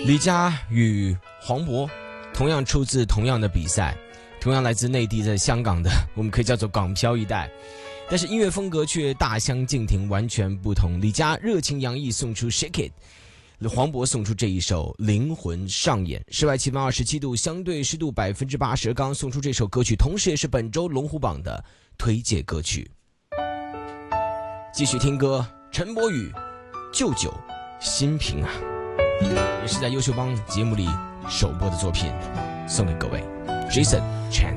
李佳与黄渤同样出自同样的比赛，同样来自内地，在香港的，我们可以叫做港漂一代，但是音乐风格却大相径庭，完全不同。李佳热情洋溢送出 Shake It， 黄渤送出这一首灵魂上演。室外气温27度，相对湿度80%，刚送出这首歌曲，同时也是本周龙虎榜的推荐歌曲。继续听歌，陈柏宇舅舅心平啊，也是在优秀帮节目里首播的作品，送给各位 Jason Chan。